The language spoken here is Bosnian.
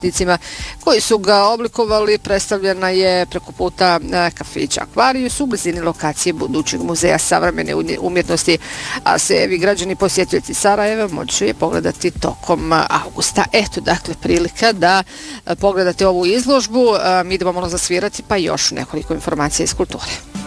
koji su ga oblikovali. Predstavljena je preko puta kafića Akvarijus u blizini lokacije budućeg muzeja savremene umjetnosti, a sevi građani posjetioci Sarajeva moći je pogledati tokom avgusta. Eto, dakle, prilika da pogledate ovu izložbu. Mi idemo malo zasvirati, pa još nekoliko informacija iz kulture.